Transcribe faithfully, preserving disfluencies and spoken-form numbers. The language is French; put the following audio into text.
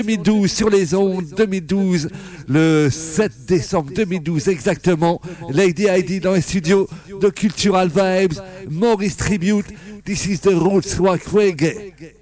deux mille douze sur les ondes, deux mille douze, le sept décembre deux mille douze exactement. Lady Heidi dans les studios de Cultural Vibes, Maurice Tribute. This is the Roots Rock Reggae.